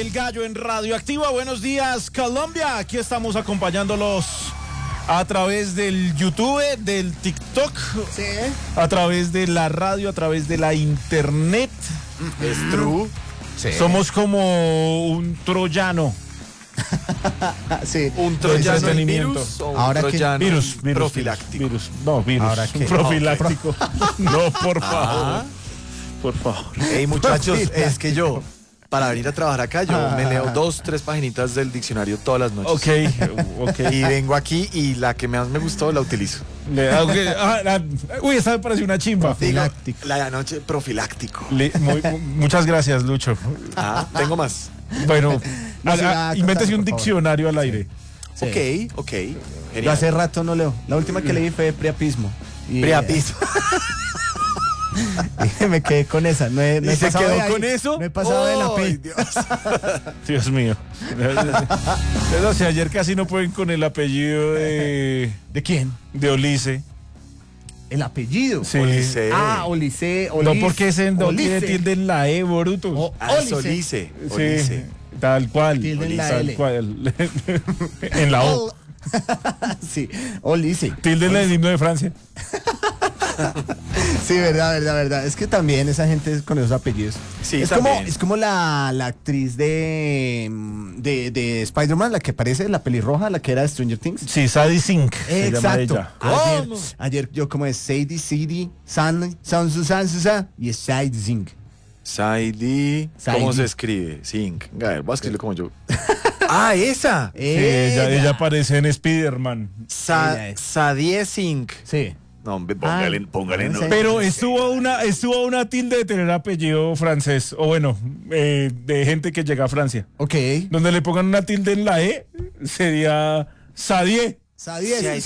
del Gallo en Radioactiva. Buenos días, Colombia. Aquí estamos acompañándolos a través del YouTube, del TikTok, sí, a través de la radio, a través de la internet. Es true. Sí. Somos como un troyano. Sí. ¿Un troyano entretenimiento. virus o un Ahora que- troyano Virus profiláctico? Virus. No, virus. Ahora que- Profiláctico. No, por favor. Por favor. Ey, muchachos, Profiláctico. es que yo, para venir a trabajar acá, yo me leo 2-3 paginitas del diccionario todas las noches. Ok. Y vengo aquí y la que más me gustó la utilizo. Uy, esta me pareció una chimba. Digo, Profiláctico. la de anoche, profiláctico. Muchas gracias, Lucho. Tengo más. Bueno, No siga invéntese contando, un por favor. diccionario al aire. Sí. Ok. Yo Genial. hace rato no leo. La última que leí fue Priapismo. Y, Priapismo. y me quedé con esa. No he ¿Y se pasado de quedó ahí. con eso? No he pasado de la ¡Ay, P. Dios! Dios mío. Pero si ayer casi no pueden con el apellido ¿De quién? de Olice. El apellido. Sí. Olice. Olice. No porque ese no tiene Olice. tilde en la E, bruto. Olice. Sí, tal cual. Tilde en la Tal L. cual. En la O. Sí, Olice. Tilde en el himno de Francia. Sí, verdad. Es que también esa gente es con esos apellidos. Sí, es también. como, es como la actriz de Spider-Man, la que aparece en la pelirroja, la que era de Stranger Things. Sí, Sadie Sink. Se llama Exacto. ella. Ayer yo como es Sadie, Susan y es Sadie Zing. Saidi. ¿Cómo Saidi. se escribe? Sink. A ver, voy a escribirlo como yo. ¡Esa! Sí, ella aparece en Spider-Man. Ella es. Sadie Sink. Sí. No, hombre, Póngale no. sí. Pero estuvo a una tilde de tener apellido francés, o bueno, de gente que llega a Francia. Ok. Donde le pongan una tilde en la E, sería Sadie. Sadie.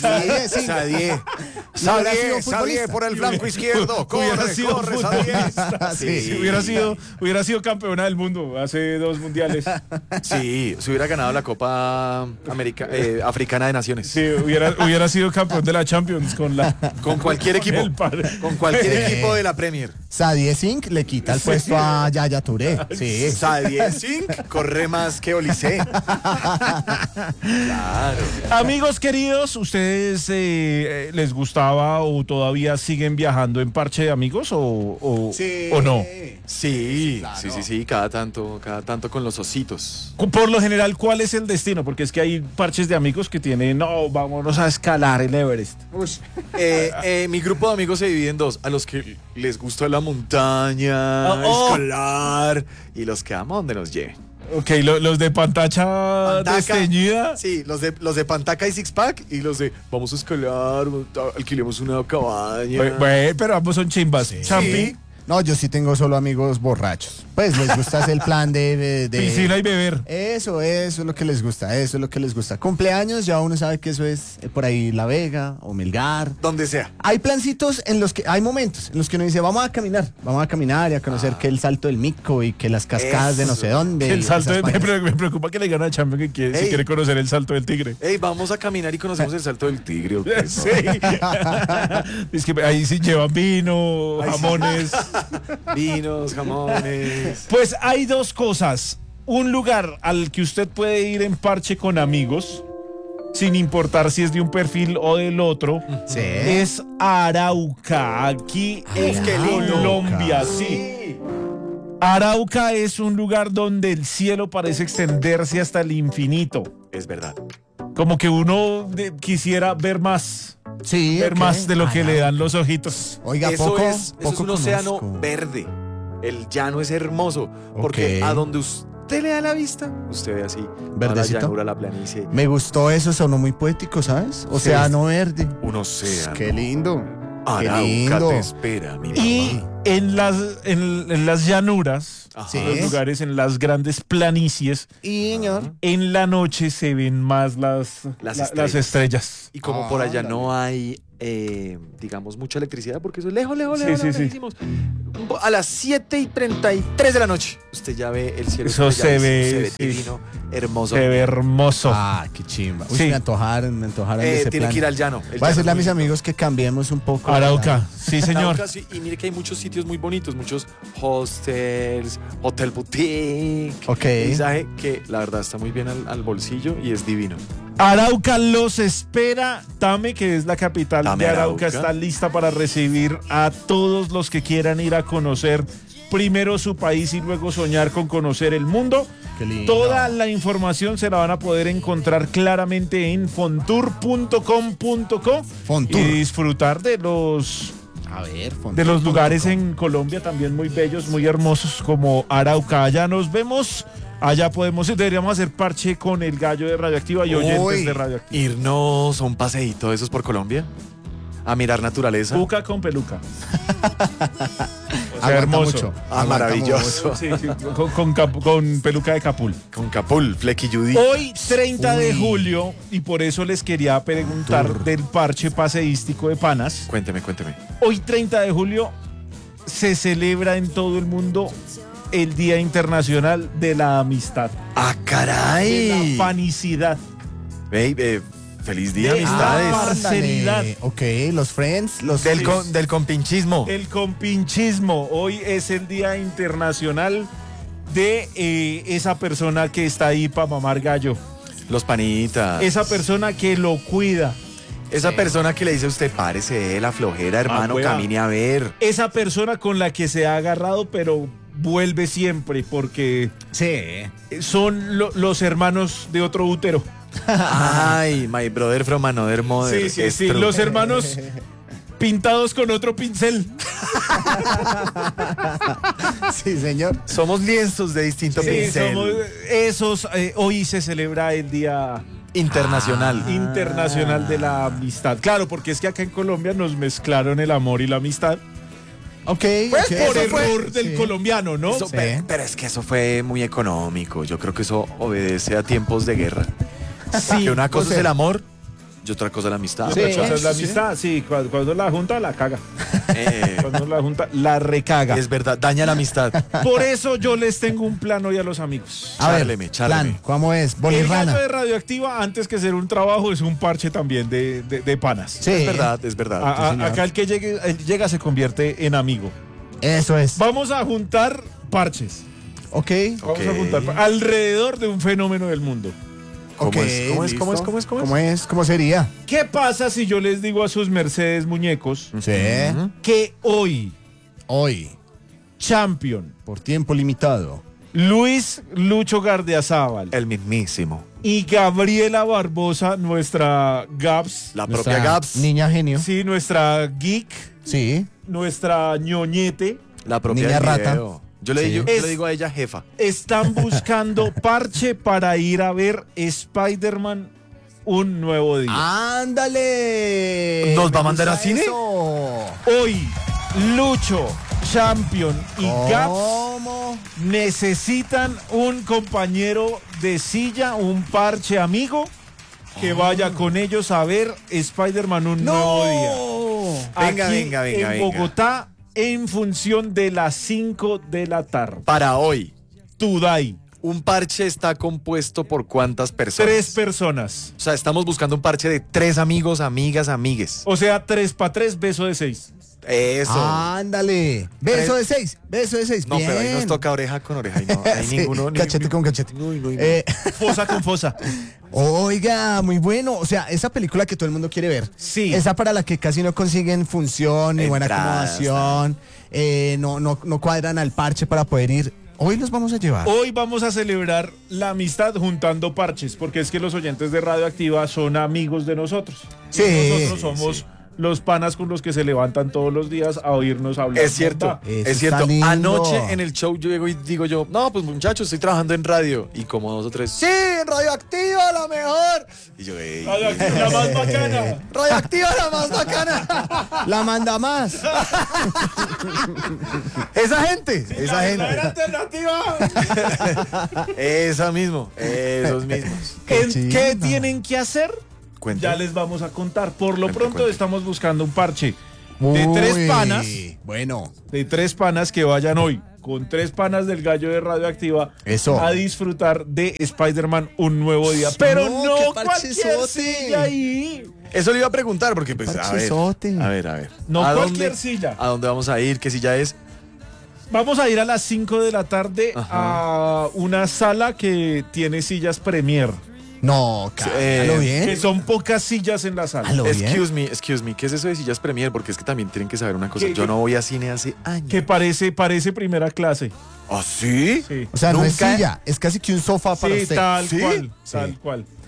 Sadie por el flanco izquierdo. Hubiera sido Corre, futbolista. Sadie. Sí, hubiera sido campeona del mundo hace 2 mundiales. Sí, se hubiera ganado la Copa Africana de Naciones. Sí, hubiera sido campeón de la Champions Con cualquier equipo. el padre. Con cualquier equipo de la Premier. Sadie Zing le quita el puesto a Yaya Touré. Sí. Sadie Sink corre más que Olice. Claro. Amigos queridos, ¿ustedes les gustaba o todavía siguen viajando en parche de amigos o no? Sí, Claro. sí, cada tanto con los ositos. Por lo general, ¿cuál es el destino? Porque es que hay parches de amigos que tienen, no, vámonos a escalar el Everest. Mi grupo de amigos se divide en dos: a los que les gusta la montaña, escalar, y los que amamos donde nos lleven. Ok, los de pantacha desteñida. Sí, los de Pantaca y Six Pack, y los de vamos a escalar, alquilemos una cabaña. Bueno, pero ambos son chimbas. Champi, No, yo sí tengo solo amigos borrachos. Pues les gusta hacer el plan de piscina y beber. Eso es lo que les gusta, Cumpleaños, ya uno sabe que eso es por ahí La Vega o Melgar. Donde sea. Hay plancitos en los que, hay momentos en los que uno dice, vamos a caminar y a conocer que el Salto del Mico y que las cascadas de no sé dónde. El y salto esas vainas. me preocupa que le digan a Champi que quiere, si Ey. quiere conocer el salto del tigre. Ey, vamos a caminar y conocemos el salto del tigre. ¿o qué? Sí. Es que ahí sí llevan vino, jamones. Vinos, jamones. Pues hay 2 cosas. Un lugar al que usted puede ir en parche con amigos, sin importar si es de un perfil o del otro, Sí. es Arauca, aquí en qué lindo. Colombia, sí. Arauca es un lugar donde el cielo parece extenderse hasta el infinito. Es verdad. Como que uno quisiera ver más, Sí, ver ok. más de lo que le dan los ojitos. Oiga, Eso poco es un océano conozco. verde. El llano es hermoso. Porque Ok. a donde usted le da la vista, usted ve así. toda Verdecito. La llanura, la planicie. Me gustó eso, sonó muy poético, ¿sabes? Océano verde. Un océano. Qué lindo. Arauca qué lindo. te espera, mi Y mamá. en las llanuras, Ajá. Sí. los lugares, en las grandes planicies, Y, señor. en la noche se ven más las estrellas. estrellas. Y como por allá Ándale. no hay, digamos, mucha electricidad, porque eso es lejos, Sí. lejísimos. A las 7:33 de la noche, usted ya ve el cielo. Eso estrellado, se ve, se ve sí. divino, hermoso. Se ve hermoso. Ah, qué chimba. Uy, Sí. me antojaron de ese Tiene plan. que ir al llano. El Voy a llano decirle a es mis muy amigos que cambiemos un poco. Arauca, sí señor. Arauca, sí, y mire que hay muchos sitios sitios muy bonitos, muchos hostels, hotel boutique. Ok. Paisaje que la verdad está muy bien al bolsillo y es divino. Arauca los espera. Tame, que es la capital Tame, de Arauca, Arauca, está lista para recibir a todos los que quieran ir a conocer primero su país y luego soñar con conocer el mundo. Qué lindo. Toda la información se la van a poder encontrar claramente en fontour.com.co Fontour. y disfrutar de los A ver, de los lugares en Colombia también muy bellos, muy hermosos como Arauca. Allá nos vemos, allá podemos ir. Deberíamos hacer parche con el gallo de Radioactiva y oyentes Uy. de Radioactiva. Irnos a un paseíto de esos por Colombia, a mirar naturaleza. Puca con peluca. O sea, Aguanta hermoso. mucho. Ah, Aguanta maravilloso. Sí, sí, con peluca de capul. Con Capul, Flequilludí. Hoy, 30 de Uy. julio, y por eso les quería preguntar del parche paseístico de Panas. Cuénteme. Hoy, 30 de julio, se celebra en todo el mundo el Día Internacional de la Amistad, ¡Ah, de caray! la panicidad. Feliz día, De- amistades. parceridad. Ándale. Ok, los friends, los Del compinchismo. El compinchismo. Hoy es el Día Internacional de esa persona que está ahí para mamar gallo. Los panitas. Esa persona que lo cuida. Esa persona que le dice a usted, párese de la flojera, hermano, hueva. camine a ver. Esa persona con la que se ha agarrado, pero vuelve siempre porque Sí. son los hermanos de otro útero. Ay, my brother from another mother. Sí, Es sí, true. los hermanos pintados con otro pincel. Sí, señor. Somos lienzos de distinto Sí, pincel. somos esos. Hoy se celebra el Día Internacional. Internacional de la Amistad. Claro, porque es que acá en Colombia nos mezclaron el amor y la amistad. Ok. Pues, ok. Por eso fue- error del sí. colombiano, ¿no? Eso- Sí. pero es que eso fue muy económico. Yo creo que eso obedece a tiempos de guerra. Sí, Que una cosa o sea- es el amor y otra cosa es la amistad. Y Sí, otra cosa es la sí. amistad. Sí, cuando la junta la caga. Eh, Cuando la junta la recaga. es verdad, daña la amistad. Por eso yo les tengo un plan hoy a los amigos. A ver, Chárleme, chárleme. plan, ¿cómo es? El gallo Bolirrana. de Radioactiva, antes que ser un trabajo, es un parche también de panas. Sí, Es verdad, es verdad. señor. Acá el que llega se convierte en amigo. eso es. Vamos a juntar parches. Ok. Vamos Ok. a juntar alrededor de un fenómeno del mundo. ¿Cómo Ok, es? ¿Cómo es? listo. ¿Cómo es? ¿Cómo es? ¿Cómo es? ¿Cómo es? ¿Cómo sería? ¿Qué pasa si yo les digo a sus mercedes muñecos Sí. que hoy, Hoy, champion, por tiempo limitado. Luis Lucho Gardiazabal El mismísimo. y Gabriela Barbosa, nuestra Gaps, La Nuestra propia Gaps. Niña genio. sí, nuestra geek, Sí. nuestra ñoñete, La propia Niña del rata. video. Yo le, Sí. digo, yo Es- le digo a ella jefa. están buscando parche para ir a ver Spider-Man un nuevo día. ¡Ándale! ¿Nos va a Me mandar a gusta cine? eso. Hoy, Lucho, Champion y Gaps ¿Cómo? necesitan un compañero de silla, un parche amigo que vaya con ellos a ver Spider-Man un nuevo día. Venga, Aquí venga, venga, en venga. Bogotá, en función de las 5 de la tarde. Para hoy, Today, un parche está compuesto por cuántas personas. 3 personas. O sea, estamos buscando un parche de 3 amigos, amigas, amigues. O sea, 3 para 3, beso de 6. Eso. Ándale. Beso de 6. Beso de 6. no, pero ahí nos toca oreja con oreja. Y no, hay Sí, ninguno. cachete con cachete. No, no, no. Fosa con fosa. Oiga, muy bueno. O sea, esa película que todo el mundo quiere ver. Sí. Esa para la que casi no consiguen función ni buena Entradas, acomodación. No cuadran al parche para poder ir. Hoy los vamos a llevar. Hoy vamos a celebrar la amistad juntando parches, porque es que los oyentes de Radioactiva son amigos de nosotros. Sí, Y nosotros sí, somos sí. los panas con los que se levantan todos los días a oírnos hablar. Es cierto, ¿verdad? Eso es cierto. está lindo. Anoche en el show yo llego y digo yo, no, pues muchachos, estoy trabajando en radio. Y como 2 o 3, sí, en Radioactiva la mejor. Y yo, ey, Radioactiva, la más bacana. Radioactiva la más bacana. La manda más. Esa gente, esa La gente. alternativa. Esa mismo, esos mismos. Qué ¿Qué chimba. tienen que hacer? Cuente. Ya les vamos a contar. Por lo Cuente, pronto cuente. estamos buscando un parche de Uy, 3 panas. Bueno. De 3 panas que vayan hoy con 3 panas del Gallo de Radioactiva Eso. a disfrutar de Spider-Man Un Nuevo Día. Pero No, no qué cualquier parchezote. silla ahí. Eso le iba a preguntar porque pues parchezote. a ver. No ¿A cualquier dónde, silla. ¿A dónde vamos a ir? ¿Qué silla es? Vamos a ir a las 5 de la tarde Ajá. a una sala que tiene sillas Premier. No, ¿lo bien? Que son pocas sillas en la sala. ¿A lo bien? Excuse me, ¿qué es eso de sillas Premier? Porque es que también tienen que saber una cosa. ¿Qué? Yo no voy a cine hace años. Que parece primera clase. ¿Ah, sí? Sí, O sea, no es Nunca- silla, es casi que un sofá para sí usted. tal ¿Sí? cual, Sí. tal cual.